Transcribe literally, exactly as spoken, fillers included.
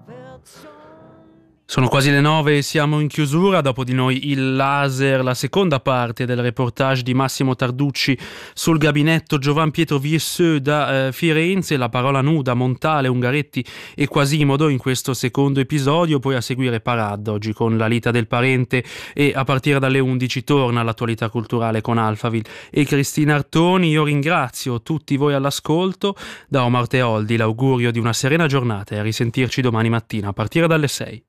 Sono quasi le nove e siamo in chiusura, dopo di noi il laser, la seconda parte del reportage di Massimo Tarducci sul gabinetto Giovan Pietro Viesseux da eh, Firenze, la parola nuda, Montale, Ungaretti e Quasimodo in questo secondo episodio, poi a seguire Parad oggi con La Lita del Parente e a partire dalle undici torna l'attualità culturale con Alphaville e Cristina Artoni. Io ringrazio tutti voi all'ascolto, da Omar Teoldi l'augurio di una serena giornata e a risentirci domani mattina a partire dalle sei.